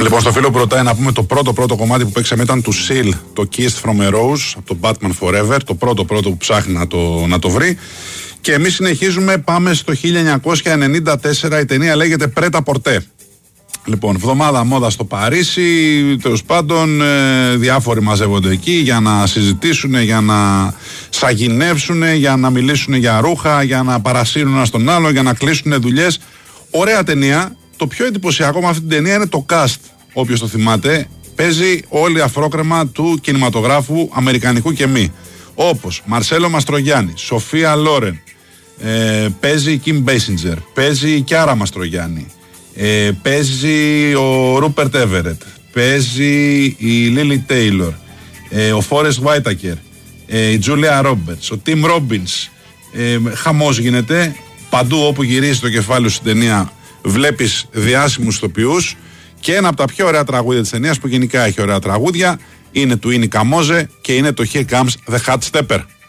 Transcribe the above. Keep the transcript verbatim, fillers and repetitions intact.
Λοιπόν, στο φίλο που ρωτάει να πούμε το πρώτο πρώτο κομμάτι που παίξαμε ήταν του Seal, το Kissed from a Rose, από το Batman Forever, το πρώτο πρώτο που ψάχνει να το, να το βρει. Και εμείς συνεχίζουμε, πάμε στο χίλια εννιακόσια ενενήντα τέσσερα, η ταινία λέγεται Prêt à porter. Λοιπόν, εβδομάδα μόδα στο Παρίσι, τέλος πάντων ε, διάφοροι μαζεύονται εκεί για να συζητήσουν, για να σαγηνεύσουν, για να μιλήσουν για ρούχα, για να παρασύρουν ένα στον άλλο, για να κλείσουν δουλειές. Ωραία ταινία. Το πιο εντυπωσιακό με αυτή την ταινία είναι το cast. Όποιος το θυμάται, παίζει όλη αφρόκρεμα του κινηματογράφου αμερικανικού και μη. Όπως Μαρσέλο Μαστρογιάννη, Σοφία Λόρεν, ε, παίζει η Κιμ Μπέισιντζερ, παίζει η Κιάρα Μαστρογιάννη, ε, παίζει ο Ρούπερτ Έβερετ, παίζει η Λίλι Τέιλορ, ε, ο Φόρεστ Βάιτακερ, ε, η Τζούλια Ρόμπερτς, ο Τιμ Ρόμπινς. Ε, χαμός γίνεται παντού όπου γυρίζει το κεφάλι στην ταινία. Βλέπεις διάσημους ηθοποιούς και ένα από τα πιο ωραία τραγούδια της ταινίας, που γενικά έχει ωραία τραγούδια, είναι του Ίνι Καμόζε και είναι το Here Comes the Hot Stepper.